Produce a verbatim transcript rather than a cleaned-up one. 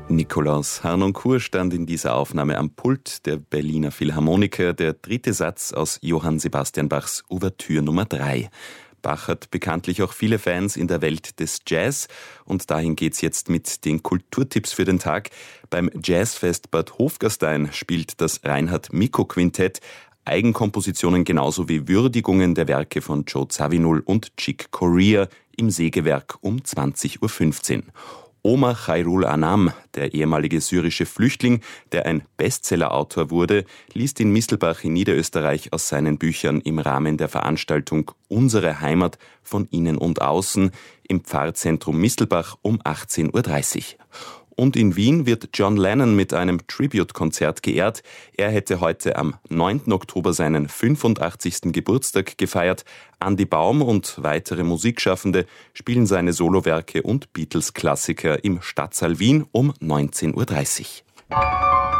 Nikolaus Harnoncourt stand in dieser Aufnahme am Pult der Berliner Philharmoniker, der dritte Satz aus Johann Sebastian Bachs Ouvertüre Nummer drei. Bach hat bekanntlich auch viele Fans in der Welt des Jazz und dahin geht's jetzt mit den Kulturtipps für den Tag. Beim Jazzfest Bad Hofgastein spielt das Reinhard-Mikko-Quintett Eigenkompositionen genauso wie Würdigungen der Werke von Joe Zawinul und Chick Corea im Sägewerk um zwanzig Uhr fünfzehn. Omar Chairul Anam, der ehemalige syrische Flüchtling, der ein Bestsellerautor wurde, liest in Mistelbach in Niederösterreich aus seinen Büchern im Rahmen der Veranstaltung Unsere Heimat von innen und außen im Pfarrzentrum Mistelbach um achtzehn Uhr dreißig. Und in Wien wird John Lennon mit einem Tribute-Konzert geehrt. Er hätte heute am neunten Oktober seinen fünfundachtzigsten Geburtstag gefeiert. Andy Baum und weitere Musikschaffende spielen seine Solowerke und Beatles-Klassiker im Stadtsaal Wien um neunzehn Uhr dreißig.